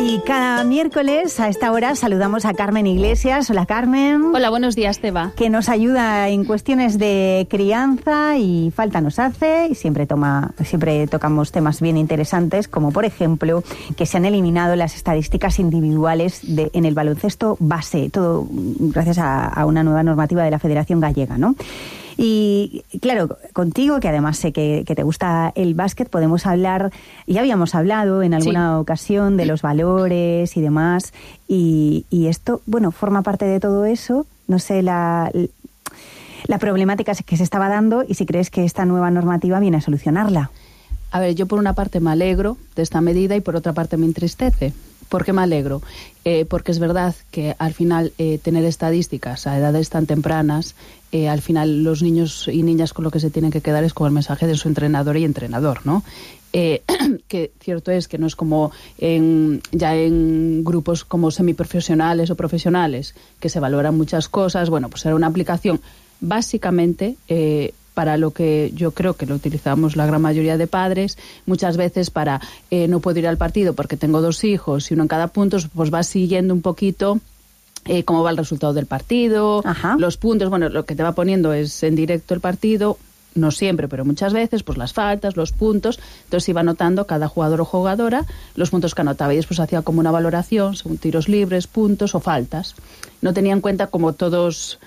Y cada miércoles a esta hora saludamos a Carmen Iglesias. Hola, Carmen. Hola, buenos días, Teba. Que nos ayuda en cuestiones de crianza y falta nos hace. Y siempre tocamos temas bien interesantes, como por ejemplo que se han eliminado las estadísticas individuales en el baloncesto base. Todo gracias a una nueva normativa de la Federación Gallega, ¿no? Y claro, contigo, que además sé que te gusta el básquet, podemos hablar, ya habíamos hablado en alguna ocasión de los valores y demás, y esto, bueno, forma parte de todo eso. No sé la problemática que se estaba dando y si crees que esta nueva normativa viene a solucionarla. A ver, yo por una parte me alegro de esta medida y por otra parte me entristece. ¿Por qué me alegro? Porque es verdad que al final tener estadísticas a edades tan tempranas, al final los niños y niñas con lo que se tienen que quedar es con el mensaje de su entrenador y entrenador, ¿no? Que cierto es que no es como ya en grupos como semiprofesionales o profesionales, que se valoran muchas cosas. Bueno, pues era una aplicación básicamente para lo que yo creo que lo utilizamos la gran mayoría de padres, muchas veces para no puedo ir al partido porque tengo 2 hijos y uno en cada punto, pues vas siguiendo un poquito cómo va el resultado del partido, los puntos, bueno, lo que te va poniendo es en directo el partido, no siempre, pero muchas veces, pues las faltas, los puntos, entonces iba anotando cada jugador o jugadora los puntos que anotaba y después hacía como una valoración según tiros libres, puntos o faltas. No tenía en cuenta como todos...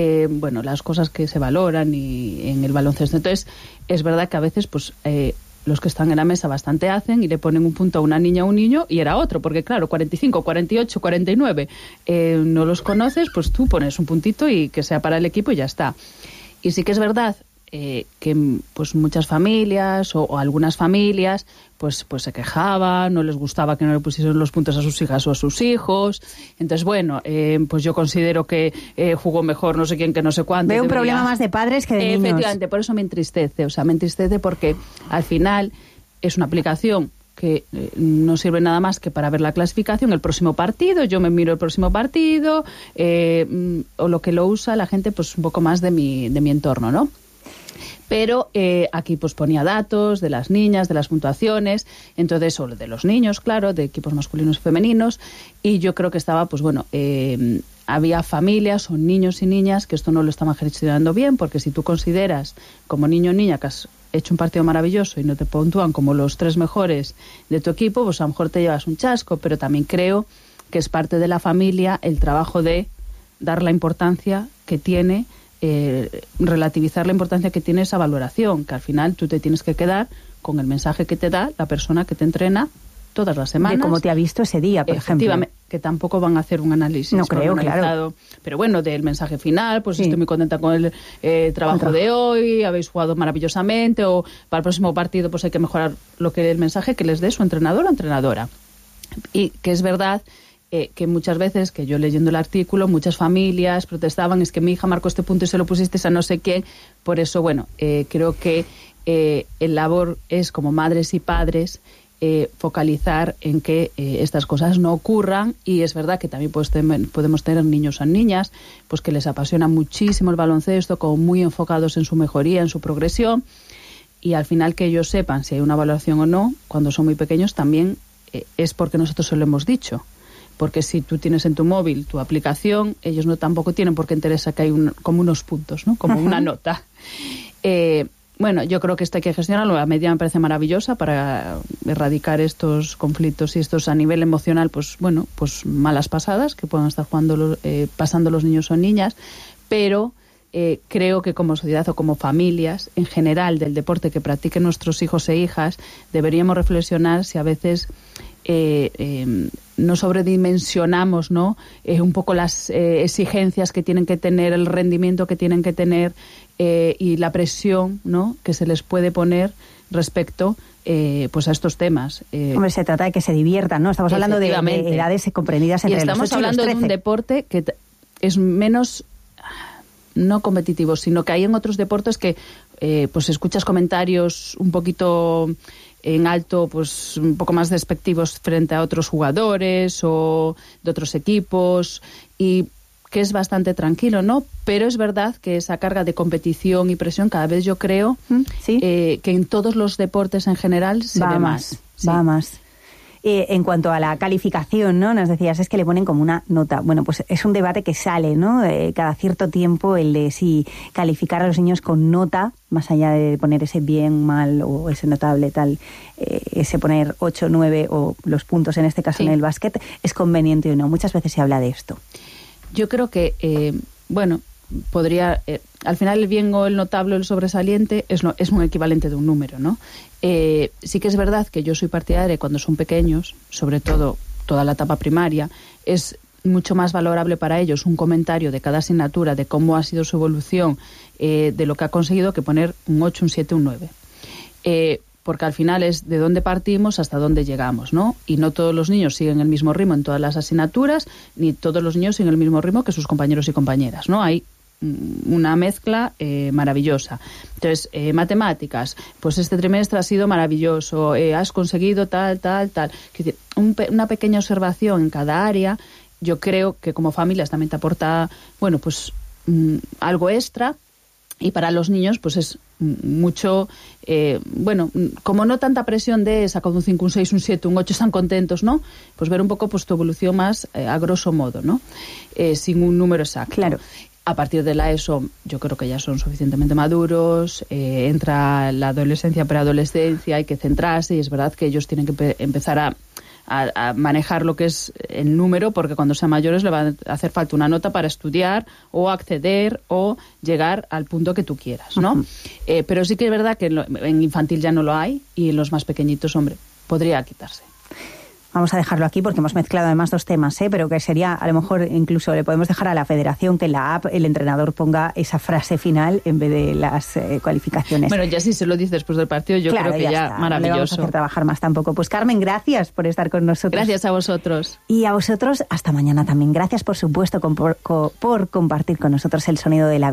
las cosas que se valoran y en el baloncesto. Entonces, es verdad que a veces pues los que están en la mesa bastante hacen y le ponen un punto a una niña o un niño y era otro, porque claro, 45, 48, 49 no los conoces, pues tú pones un puntito y que sea para el equipo y ya está. Y sí que es verdad que pues muchas familias o algunas familias pues se quejaban, no les gustaba que no le pusiesen los puntos a sus hijas o a sus hijos. Entonces, bueno, pues yo considero que jugó mejor no sé quién que no sé cuánto. Veo un problema más de padres que de niños. Efectivamente, por eso me entristece. O sea, me entristece porque al final es una aplicación que no sirve nada más que para ver la clasificación, el próximo partido, yo me miro el próximo partido, o lo que lo usa la gente pues un poco más de mi entorno, ¿no? Pero aquí pues ponía datos de las niñas, de las puntuaciones, entonces, o de los niños, claro, de equipos masculinos y femeninos, y yo creo que estaba, pues bueno, había familias o niños y niñas que esto no lo estaban gestionando bien, porque si tú consideras como niño o niña que has hecho un partido maravilloso y no te puntúan como los 3 mejores de tu equipo, pues a lo mejor te llevas un chasco, pero también creo que es parte de la familia el trabajo de dar la importancia que tiene, relativizar la importancia que tiene esa valoración, que al final tú te tienes que quedar con el mensaje que te da la persona que te entrena todas las semanas. De cómo te ha visto ese día, por ejemplo. Que tampoco van a hacer un análisis. No creo, claro. Pero bueno, del mensaje final, pues sí, estoy muy contenta con el trabajo de hoy, habéis jugado maravillosamente, o para el próximo partido pues hay que mejorar el mensaje que les dé su entrenador o entrenadora. Y que es verdad que muchas veces, que yo leyendo el artículo, muchas familias protestaban, es que mi hija marcó este punto y se lo pusiste a no sé quién. Por eso, bueno, creo que el labor es, como madres y padres, focalizar en que estas cosas no ocurran. Y es verdad que también podemos tener niños o niñas pues que les apasiona muchísimo el baloncesto, como muy enfocados en su mejoría, en su progresión, y al final que ellos sepan si hay una evaluación o no, cuando son muy pequeños, también es porque nosotros se lo hemos dicho. Porque si tú tienes en tu móvil tu aplicación, ellos no tampoco tienen por qué interesa que hay como unos puntos, ¿no? Como una nota. Bueno, yo creo que esto hay que gestionarlo. La medida me parece maravillosa para erradicar estos conflictos y estos a nivel emocional, pues bueno, pues malas pasadas que puedan estar pasando los niños o niñas, pero creo que como sociedad o como familias, en general, del deporte que practiquen nuestros hijos e hijas, deberíamos reflexionar si a veces no sobredimensionamos, ¿no? Un poco las exigencias que tienen que tener, el rendimiento que tienen que tener y la presión, ¿no?, que se les puede poner respecto pues a estos temas. Hombre, se trata de que se diviertan, ¿no? Estamos hablando de edades comprendidas entre los 8 y los 13. Estamos hablando de un deporte que es menos, no competitivo, sino que hay en otros deportes que pues escuchas comentarios un poquito en alto, pues un poco más despectivos frente a otros jugadores o de otros equipos, y que es bastante tranquilo, ¿no? Pero es verdad que esa carga de competición y presión cada vez yo creo que en todos los deportes en general se ve más. Va más. En cuanto a la calificación, ¿no? Nos decías, es que le ponen como una nota. Bueno, pues es un debate que sale, ¿no? Cada cierto tiempo, el de si calificar a los niños con nota, más allá de poner ese bien, mal o ese notable, tal, ese poner 8, 9 o los puntos, en este caso en el básquet, es conveniente o no. Muchas veces se habla de esto. Yo creo que, podría... al final el bien o el notable o el sobresaliente es un equivalente de un número, ¿no? Sí que es verdad que yo soy partidaria cuando son pequeños, sobre todo toda la etapa primaria, es mucho más valorable para ellos un comentario de cada asignatura, de cómo ha sido su evolución, de lo que ha conseguido, que poner un 8, un 7, un 9. Porque al final es de dónde partimos hasta dónde llegamos, ¿no? Y no todos los niños siguen el mismo ritmo en todas las asignaturas, ni todos los niños siguen el mismo ritmo que sus compañeros y compañeras, ¿no? Hay una mezcla maravillosa. Entonces, matemáticas, pues este trimestre ha sido maravilloso, has conseguido tal. Una pequeña observación en cada área, yo creo que como familias también te aporta, algo extra. Y para los niños, pues es mucho, como no tanta presión de sacado un 5, un 6, un 7, un 8, están contentos, ¿no? Pues ver un poco pues tu evolución más a grosso modo, ¿no? Sin un número exacto. Claro. A partir de la ESO, yo creo que ya son suficientemente maduros, entra la adolescencia, preadolescencia, hay que centrarse, y es verdad que ellos tienen que empezar a manejar lo que es el número, porque cuando sean mayores le va a hacer falta una nota para estudiar o acceder o llegar al punto que tú quieras, ¿no? Uh-huh. Pero sí que es verdad que en infantil ya no lo hay, y en los más pequeñitos, podría quitarse. Vamos a dejarlo aquí porque hemos mezclado además dos temas, pero que sería, a lo mejor incluso le podemos dejar a la federación que en la app el entrenador ponga esa frase final en vez de las cualificaciones. Bueno, ya si se lo dice después del partido, yo creo que ya maravilloso. No le vamos a hacer trabajar más tampoco. Pues Carmen, gracias por estar con nosotros. Gracias a vosotros. Y a vosotros, hasta mañana también. Gracias, por supuesto, por compartir con nosotros el sonido de la vida.